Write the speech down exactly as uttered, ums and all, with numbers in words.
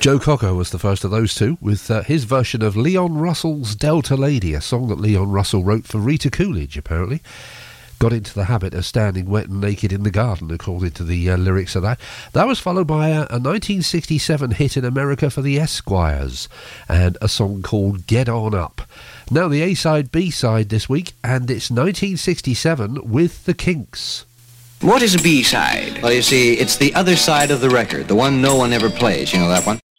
Joe Cocker was the first of those two, with uh, his version of Leon Russell's Delta Lady, a song that Leon Russell wrote for Rita Coolidge, apparently. Got into the habit of standing wet and naked in the garden, according to the uh, lyrics of that. That was followed by a, a nineteen sixty-seven hit in America for the Esquires, and a song called Get On Up. Now the A-side, B-side this week, and it's nineteen sixty-seven with the Kinks. What is a B-side? Well, you see, it's the other side of the record, the one no one ever plays. You know that one?